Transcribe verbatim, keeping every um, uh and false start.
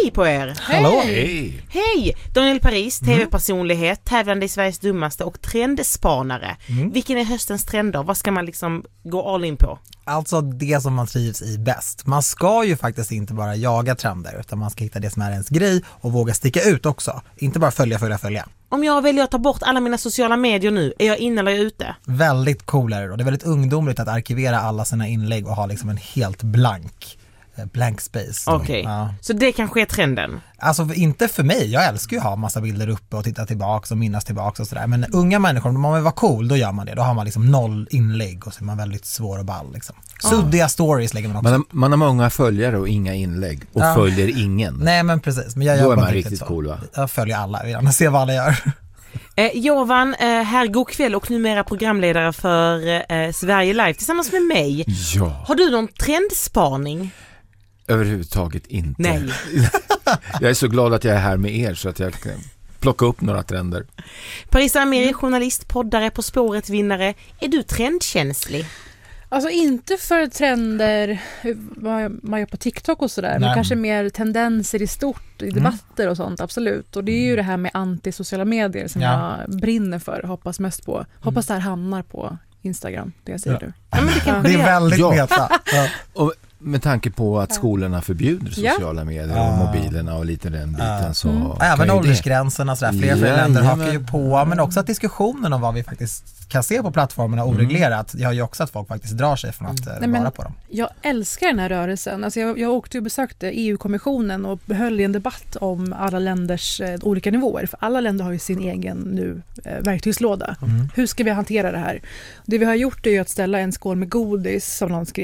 hej på er! Hallå! Hej! Hej! Daniel Paris, tv-personlighet, tävlande i Sveriges dummaste och trendspanare. Mm. Vilken är höstens trender? Vad ska man liksom gå all in på? Alltså det som man trivs i bäst. Man ska ju faktiskt inte bara jaga trender, utan man ska hitta det som är ens grej och våga sticka ut också. Inte bara följa, följa, följa. Om jag väljer att ta bort alla mina sociala medier nu, är jag inne eller är jag ute? Väldigt coolare, och det är väldigt ungdomligt att arkivera alla sina inlägg och ha liksom en helt blank blank space. Okej, okay. Ja. Så det kanske är trenden? Alltså inte för mig, jag älskar ju att ha massa bilder uppe och titta tillbaka och minnas tillbaka och sådär. Men unga människor, om man vill vara cool, då gör man det. Då har man liksom noll inlägg och så är man väldigt svår och ball liksom. Suddiga ah. stories lägger man också. Man har, man har många följare och inga inlägg och ja. följer ingen. Nej men precis. Men jag då gör är man riktigt riktigt så. Cool va? Jag följer alla, jag vill gärna se vad alla gör. Eh, Jovan, eh, här god kväll och numera programledare för eh, Sverige Live tillsammans med mig. Ja. Har du någon trendspaning? Överhuvudtaget inte. Nej. Jag är så glad att jag är här med er så att jag kan plocka upp några trender. Parisa Amiri, journalist, poddare, På spåret vinnare. Är du trendkänslig? Alltså inte för trender vad man gör på TikTok och sådär, men kanske mer tendenser i stort i debatter mm. och sånt, absolut. Och det är ju det här med antisociala medier som ja. jag brinner för, hoppas mest på. Hoppas det här hamnar på Instagram, det säger ja. du. Ja, men det, kanske det är det. väldigt ja. meta. Ja. Och med tanke på att skolorna förbjuder sociala ja. medier och ja. mobilerna och lite den biten ja. så... Mm. Även åldersgränserna, sådär. Fler och fler ja, länder ja, hakar ju på, men också att diskussionen om vad vi faktiskt kan se på plattformarna oreglerat, det har ju också att folk faktiskt drar sig från att Nej, vara på dem. Jag älskar den här rörelsen. Alltså jag, jag åkte och besökte E U-kommissionen och höll en debatt om alla länders eh, olika nivåer. För alla länder har ju sin egen nu eh, verktygslåda. Mm. Hur ska vi hantera det här? Det vi har gjort är ju att ställa en skål med godis som någon skrev